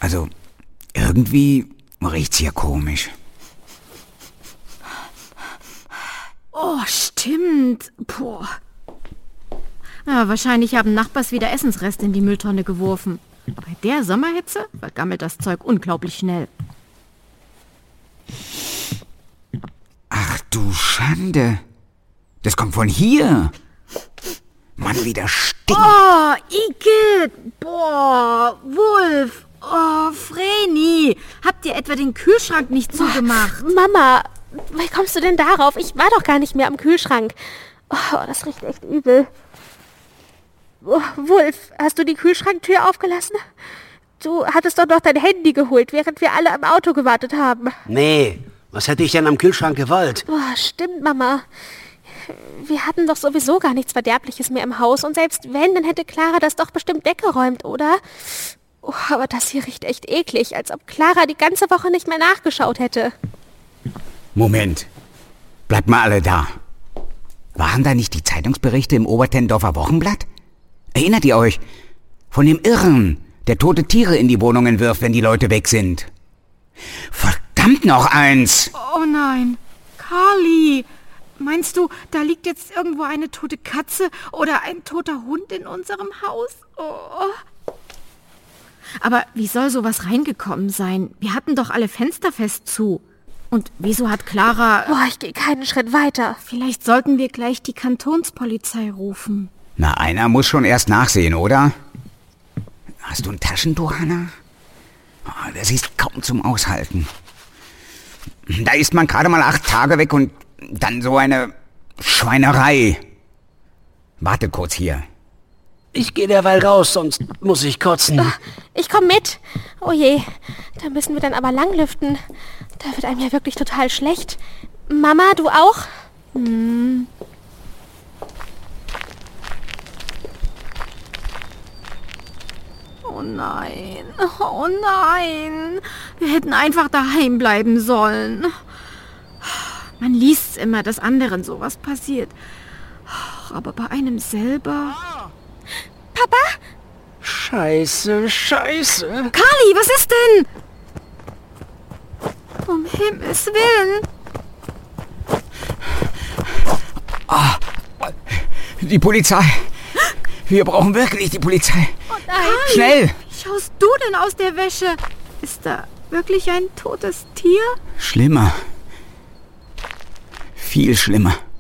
Also, irgendwie riecht's hier komisch. Oh, stimmt. Boah. Ja, wahrscheinlich haben Nachbars wieder Essensreste in die Mülltonne geworfen. Bei der Sommerhitze vergammelt das Zeug unglaublich schnell. Ach du Schande. Das kommt von hier. Mann, wie das stinkt. Oh, Igitt. Boah, Wulf. Oh, Vreni. Habt ihr etwa den Kühlschrank nicht zugemacht? Mama, wie kommst du denn darauf? Ich war doch gar nicht mehr am Kühlschrank. Oh, das riecht echt übel. Oh, Wulf, hast du die Kühlschranktür aufgelassen? Du hattest doch noch dein Handy geholt, während wir alle am Auto gewartet haben. Nee, was hätte ich denn am Kühlschrank gewollt? Oh, stimmt, Mama. Wir hatten doch sowieso gar nichts Verderbliches mehr im Haus. Und selbst wenn, dann hätte Clara das doch bestimmt weggeräumt, oder? Oh, aber das hier riecht echt eklig, als ob Clara die ganze Woche nicht mehr nachgeschaut hätte. Moment. Bleibt mal alle da. Waren da nicht die Zeitungsberichte im Obertendorfer Wochenblatt? Erinnert ihr euch? Von dem Irren, der tote Tiere in die Wohnungen wirft, wenn die Leute weg sind. Verdammt noch eins! Oh nein. Carly. Meinst du, da liegt jetzt irgendwo eine tote Katze oder ein toter Hund in unserem Haus? Oh. Aber wie soll sowas reingekommen sein? Wir hatten doch alle Fenster fest zu. Und wieso hat Clara... Boah, ich gehe keinen Schritt weiter. Vielleicht sollten wir gleich die Kantonspolizei rufen. Na, einer muss schon erst nachsehen, oder? Hast du ein Taschentuch, Hanna? Oh, das ist kaum zum Aushalten. Da ist man gerade mal 8 Tage weg und dann so eine Schweinerei. Wartet kurz hier. Ich gehe derweil raus, sonst muss ich kotzen. Ich komme mit. Oh je, da müssen wir dann aber lang lüften. Da wird einem ja wirklich total schlecht. Mama, du auch? Oh nein, oh nein. Wir hätten einfach daheim bleiben sollen. Man liest immer, dass anderen sowas passiert. Aber bei einem selber... Papa? Scheiße. Carly, was ist denn? Um Himmels Willen. Die Polizei. Wir brauchen wirklich die Polizei. Oh nein. Schnell! Wie schaust du denn aus der Wäsche? Ist da wirklich ein totes Tier? Schlimmer. Viel schlimmer.